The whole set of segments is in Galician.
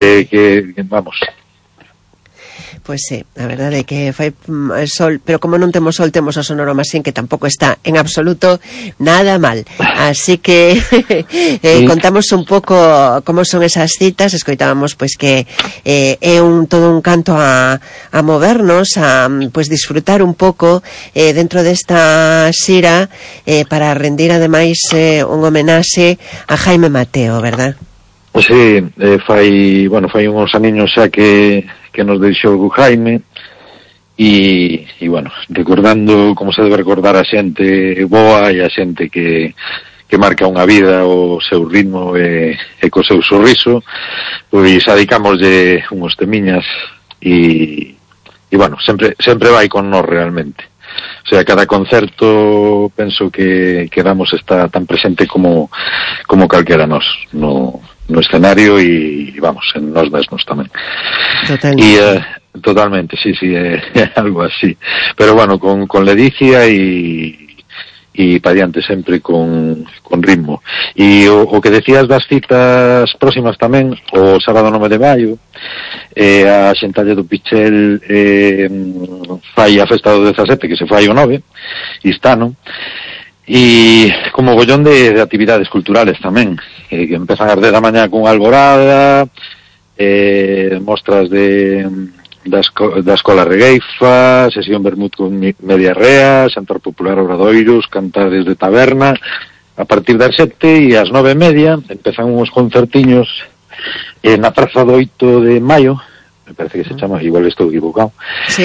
vamos. Pois sí, a verdade é que fai sol, pero como non temos sol, temos o Sonoro Masín, que tampouco está en absoluto nada mal. Así que contamos un pouco como son esas citas. Escoitábamos pois que é todo un canto a movernos, a pois disfrutar un pouco dentro desta xira, para rendir ademais un homenaxe a Jaime Mateo, verdad? Sí, fai uns aniños xa que nos deixou Jaime e bueno, recordando como se debe recordar a xente boa e a xente que marca unha vida o seu ritmo e co seu sorriso, pois adicámoslle uns temiñas e bueno, sempre vai con nós realmente. O sea, cada concerto penso que damos está tan presente como calquera nós no escenario e vamos, en nós mesmos tamén. Totalmente, sí, é algo así. Pero bueno, con ledicia e pa diante sempre con ritmo. E o que decías das citas próximas tamén, o sábado 9 de maio, a Xentalle do Pichel fai a festa do 17, que se fai o 9, e está, non? E como gollón de actividades culturales tamén, que empezan a 10 da mañá con alborada, mostras da Escola Regueifa, sesión vermut con media rea, xantar popular obradoiros, cantares de taberna. A partir das 7 e ás 9:30 empezan uns concertiños na Praza do 8 de Maio, me parece que se chama, igual estou equivocado. Sí.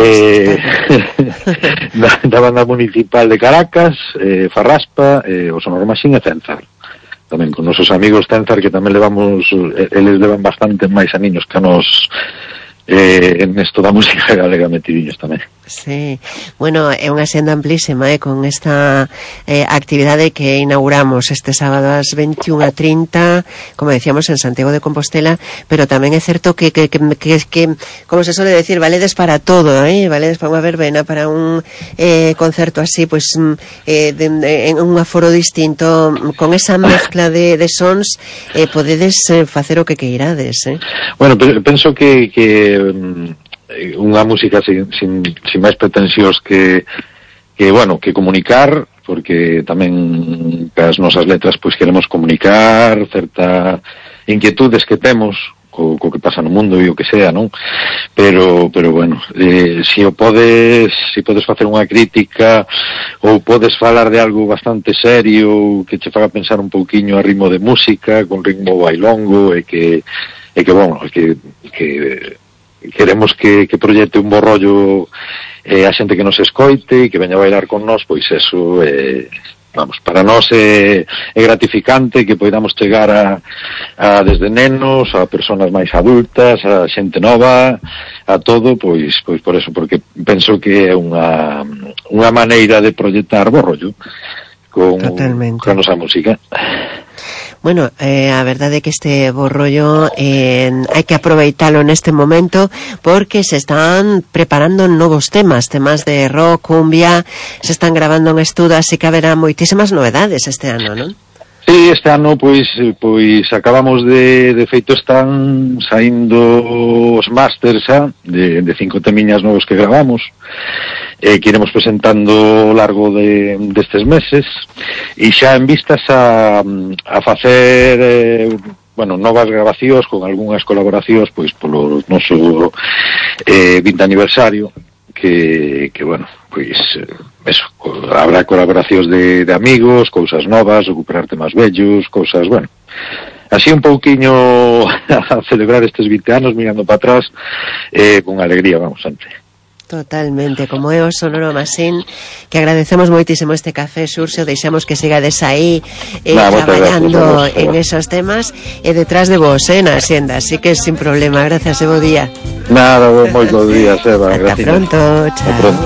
Da banda municipal de Caracas, Farraspa, o Sonoro Masín e Cenzar. Tamén con nosos amigos Cenzar, que tamén eles levan bastante máis aniños que nos en esto da música galega metidiños tamén. Sí, bueno, é unha senda amplísima, con esta actividade que inauguramos este sábado ás 21:30, como decíamos, en Santiago de Compostela, pero tamén é certo que como se suele decir, valedes para todo, valedes para unha verbena, para un concerto así, pois en un aforo distinto, con esa mezcla de sons, podedes facer o que queirades, Bueno, penso que unha música sin máis pretensións que comunicar, porque tamén as nosas letras pois queremos comunicar certa inquietudes que temos co que pasa no mundo e o que sea, non? Pero bueno, si podes facer unha crítica ou podes falar de algo bastante serio que che faga pensar un pouquiño a ritmo de música, con ritmo bailongo e que queremos que proyecte un bo rollo a xente que nos escoite e que veña a bailar con nós, pois eso vamos, para nós é gratificante que poidamos chegar a desde nenos, a persoas máis adultas, a xente nova, a todo, pois por eso, porque penso que é unha maneira de proyectar bo rollo con a nosa música. Bueno, a verdade é que este bo rollo hai que aproveitalo neste momento, porque se están preparando novos temas de rock, cumbia, se están grabando en estudo, así que haberá moitísimas novedades este ano, non? Sí, este ano pois acabamos de feito, están saindo os másters de 5 temiñas novos que gravamos, que iremos presentando ao largo destes meses, e xa en vistas a facer novas grabacións con algunhas colaboracións pois polo noso 20 aniversario, que eso, habrá colaboracións de amigos, cousas novas, recuperar temas vellos, cousas, así un pouquiño a celebrar estes 20 anos mirando para atrás, con alegría, vamos, sempre. Totalmente, como é o Sonoro Masín, que agradecemos moitísimo este café, Xurxo, deixamos que sigades aí traballando en esos temas e detrás de vos, na xenda, así que sin problema. Gracias, bo día. Nada, moi bo día, Seba. Ata pronto, chao.